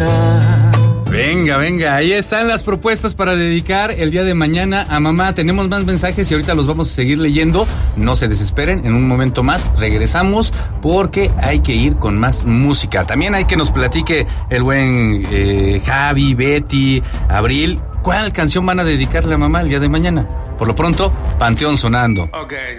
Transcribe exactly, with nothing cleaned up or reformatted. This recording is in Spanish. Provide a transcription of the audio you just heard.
mañana. Venga, venga, ahí están las propuestas para dedicar el día de mañana a mamá. Tenemos más mensajes y ahorita los vamos a seguir leyendo. No se desesperen, en un momento más regresamos porque hay que ir con más música. También hay que nos platique el buen eh, Javi, Betty, Abril, ¿cuál canción van a dedicarle a mamá el día de mañana? Por lo pronto, Panteón sonando. Okay.